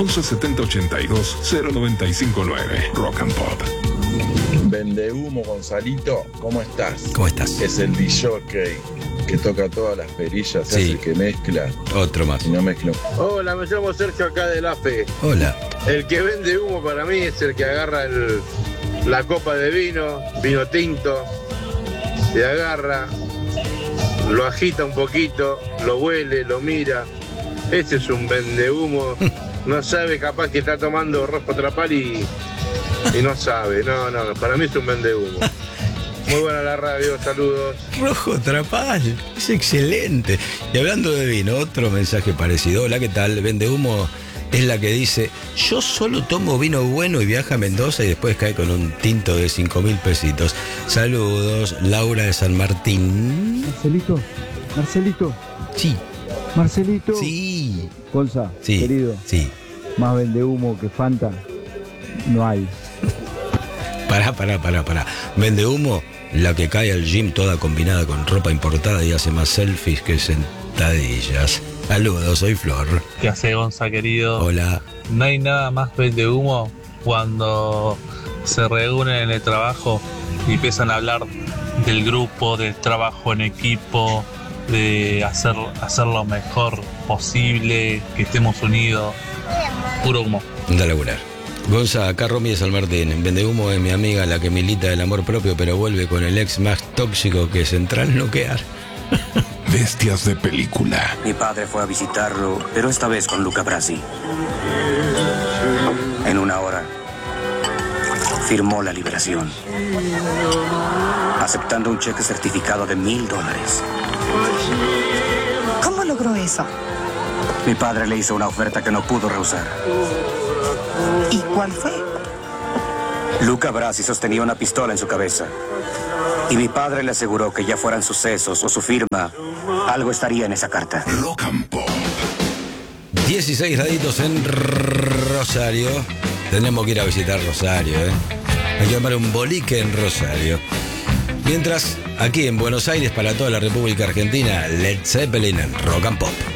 11 70 82 0959. Rock and Pop. Vendehumo, Gonzalito, ¿cómo estás? ¿Cómo estás? Es el DJ que toca todas las perillas, Sí. es el que mezcla. Otro más. Y no mezcla. Hola, me llamo Sergio acá de la Fe. Hola. El que vende humo para mí es el que agarra la copa de vino tinto, se agarra, lo agita un poquito, lo huele, lo mira. Ese es un vendehumo. No sabe, capaz que está tomando Rosco Trapal y no sabe. No, para mí es un vendehumo. Muy buena la radio, saludos. Rojo Trapal, es excelente. Y hablando de vino, otro mensaje parecido. Hola, ¿qué tal? Vende humo es la que dice: yo solo tomo vino bueno y viaja a Mendoza y después cae con un tinto de 5.000 pesitos. Saludos, Laura de San Martín. Marcelito. Sí. Marcelito. Sí. Gonza, Sí. querido. Sí. Más vende humo que Fanta. No hay. Pará. Vende humo, la que cae al gym toda combinada con ropa importada y hace más selfies que sentadillas. Saludos, soy Flor. ¿Qué hace, Gonza, querido? Hola. No hay nada más vende humo cuando se reúnen en el trabajo y empiezan a hablar del grupo, del trabajo en equipo, de hacer lo mejor posible, que estemos unidos. Puro humo. Anda a laburar. Gonza, acá Romy de San Martín. Vende humo es mi amiga, la que milita el amor propio, pero vuelve con el ex más tóxico que es entrar a noquear. Bestias de película. Mi padre fue a visitarlo, pero esta vez con Luca Brasi. En una hora, firmó la liberación, aceptando un cheque certificado de $1,000. ¿Cómo logró eso? Mi padre le hizo una oferta que no pudo rehusar. ¿Y cuál fue? Luca Brasi sostenía una pistola en su cabeza. Y mi padre le aseguró que ya fueran sus sesos o su firma, algo estaría en esa carta. Rock and Pop. 16 graditos en Rosario. Tenemos que ir a visitar Rosario, ¿eh? Hay que tomar un boliche en Rosario. Mientras, aquí en Buenos Aires, para toda la República Argentina, Led Zeppelin en Rock and Pop.